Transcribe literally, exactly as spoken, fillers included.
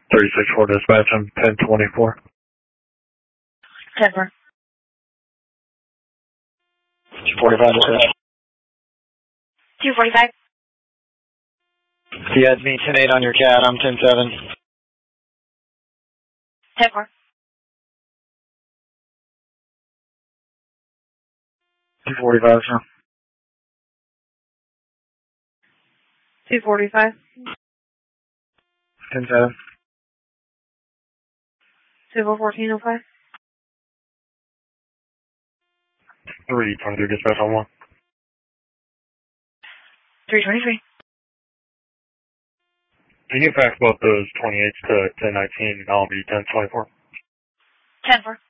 three six four dispatch, I'm ten twenty-four. ten four. forty-five dispatch. two forty-five. You had me ten eight on your cat, I'm ten seven. ten four. two forty-five, sir. two forty-five. ten seven. Civil fourteen oh five. three twenty-three dispatch on one. three twenty-three. Can you fax both those twenty-eights to ten nineteen and I'll be ten twenty-four? ten four.